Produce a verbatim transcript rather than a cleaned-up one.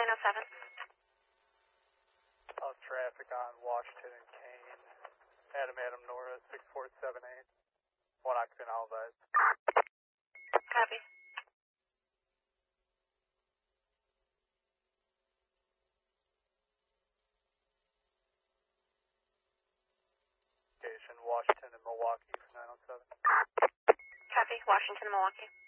nine oh seven. All traffic on Washington and Kane. Adam Adam Nora six four seven eight. One occupant all advised. Copy. Station Washington and Milwaukee for nine oh seven. Copy. Washington, Milwaukee.